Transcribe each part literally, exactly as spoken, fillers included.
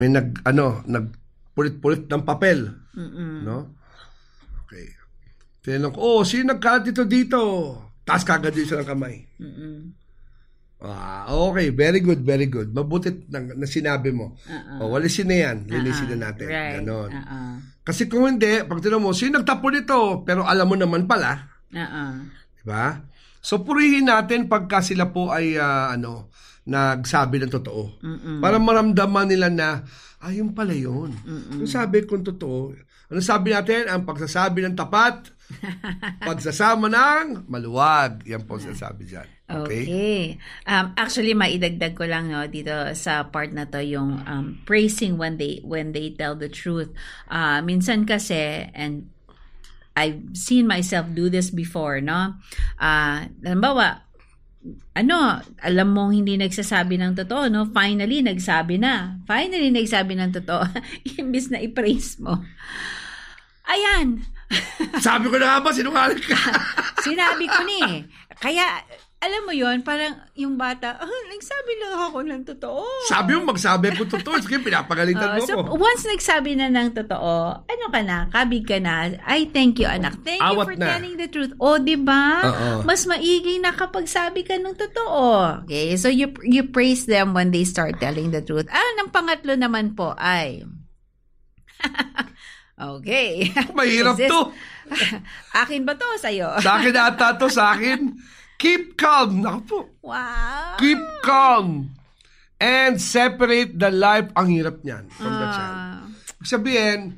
may nag, ano, nagpulit-pulit ng papel. Mm-mm. No? Okay. Tinanong ko, oh, sino nagkalat dito dito? Taas kagad din siya ng kamay. Mm-mm. Ah, okay, very good, very good. Mabuti na, na sinabi mo. Uh-uh. O, walisin na yan. Linisin Uh-uh. na natin. Right. Ganon. Uh-uh. Kasi kung hindi, pag tinanong mo, sino nagtapo nito? Pero alam mo naman pala. Uh-uh. Diba? So, purihin natin pagka sila po ay, uh, ano, nagsabi ng totoo. Mm-mm. Para maramdaman nila na, ay, yun pala yun. Mm-mm. Yung sabi kong totoo. Ano sabi natin? Ang pagsasabi ng tapat, pagsasama ng maluwag. Yan po sinasabi dyan. Okay? Okay. Um, actually, maidagdag ko lang no, dito sa part na to yung um, praising when they when they tell the truth. Uh, minsan kasi, and I've seen myself do this before, no? Uh, halimbawa, ano, alam mong hindi nagsasabi ng totoo, no? Finally, nagsabi na. Finally, nagsabi ng totoo. Imbis na i-praise mo. Ayan. Sabi ko na nga ba, sinungaling ka? Sinabi ko ni eh. Kaya, alam mo yon parang yung bata, oh, nagsabi lang ako ng totoo. Sabi mo, magsabi ko totoo. Sige, pinapagalitan Uh, mo so, ko. once nagsabi na ng totoo, ano ka na, kabig ka na, ay, thank you, anak. Thank Awat you for na. telling the truth. O, di ba? Oo. Mas maigi na kapag sabi ka ng totoo. Okay, so you you praise them when they start telling the truth. Ah, ng pangatlo naman po ay, okay. Mahirap Is this- to. Akin ba to sa'yo? Sa akin ata to, sa akin. Keep calm. Naku po. Wow. Keep calm. And separate the life. Ang hirap niyan from the child. Ah. Sabihin,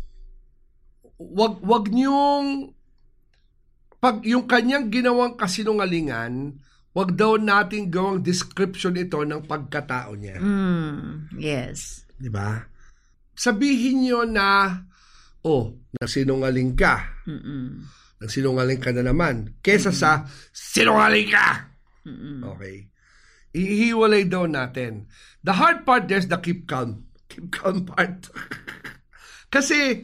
wag, wag niyong, pag yung kanyang ginawang kasinungalingan, wag daw nating gawang description ito ng pagkatao niya. Mm, yes. Di ba? Sabihin niyo na, oh, nagsinungaling ka. Mm-mm. Nagsinungaling ka na naman. Kesa sa, sinungaling ka! Mm-mm. Okay. Ihiwalay daw natin. The hard part there's the keep calm. Keep calm part. Kasi,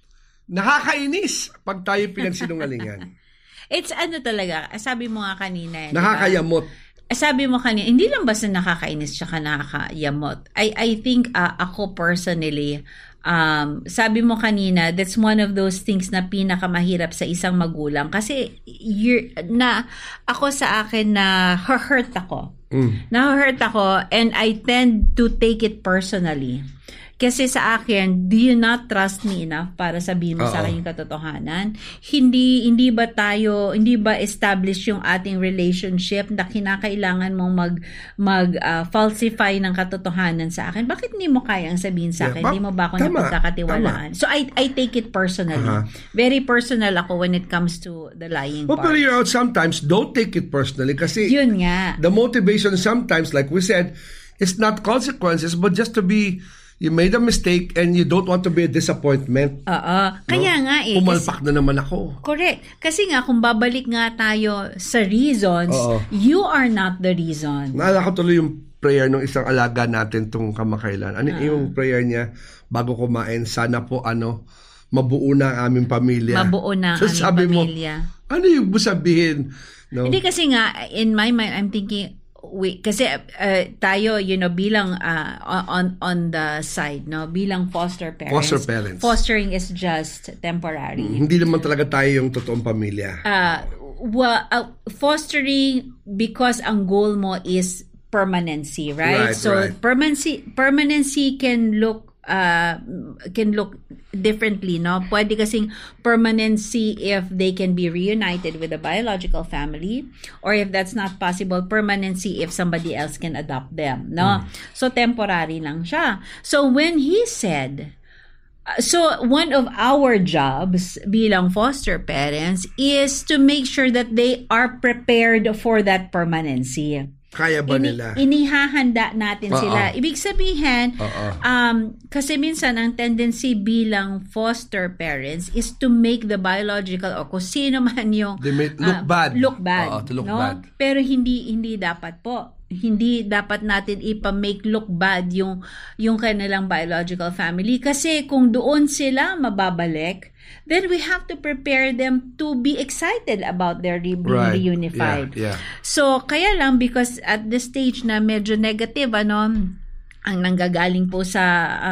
nakakainis pag tayo pinagsinungalingan. It's ano talaga, sabi mo nga kanina. Nakakayamot. Diba? Sabi mo kanina, hindi lang basta nakakainis tsaka nakakayamot. I, I think uh, ako personally, Um, sabi mo kanina, that's one of those things na pinakamahirap sa isang magulang. Kasi, you're, na, ako sa akin na hurt ako. Mm. Na-hurt ako and I tend to take it personally. Kasi sa akin, do you not trust me enough para sabihin mo Uh-oh. sa akin yung katotohanan? Hindi hindi ba tayo, hindi ba establish yung ating relationship na kinakailangan mong mag mag uh, falsify ng katotohanan sa akin? Bakit hindi mo kayang sabihin sa akin? Yeah, hindi mo ba ako tama, napagkakatiwalaan? Tama. So I I take it personally. Uh-huh. Very personal ako when it comes to the lying well, part. But you know, sometimes don't take it personally kasi yun nga. The motivation sometimes, like we said, is not consequences but just to be you made a mistake and you don't want to be a disappointment. Oo. Kaya no? nga eh. Pumalpak na naman ako. Correct. Kasi nga, kung babalik nga tayo sa reasons, Uh-oh. you are not the reason. Naalala ko tuloy yung prayer ng isang alaga natin tung kamakailan. Ano Uh-oh. yung prayer niya bago kumain? Sana po ano, mabuo na ang aming pamilya. Mabuo na ang so, aming sabi pamilya. Mo, ano yung sabihin? No? Hindi kasi nga, in my mind, I'm thinking, wait, kasi uh, tayo, you know, bilang uh, on on the side, no, bilang foster parents. Foster parents. Fostering is just temporary. Mm, hindi naman talaga tayo yung totoong pamilya. Uh, well, uh, fostering because ang goal mo is permanency, right? Right, so right. permanency permanency can look uh can look differently, no? Pwede kasing permanency if they can be reunited with a biological family, or if that's not possible, permanency if somebody else can adopt them, no? Mm. So temporary lang siya. So when he said, uh, so one of our jobs bilang foster parents is to make sure that they are prepared for that permanency. Kaya ba Ini, nila? Inihahanda natin Uh-oh. sila. Ibig sabihin, Uh-oh. um, kasi minsan ang tendency bilang foster parents is to make the biological o kung sino man yung They may look uh, bad. Look bad. Uh-oh, to look no? bad. Pero hindi hindi dapat po. Hindi dapat natin ipa-make look bad yung yung kanilang biological family kasi kung doon sila mababalik, then we have to prepare them to be excited about their re- being right. reunified. Yeah, yeah. So, kaya lang because at this stage na medyo negative, ano, ang nanggagaling po sa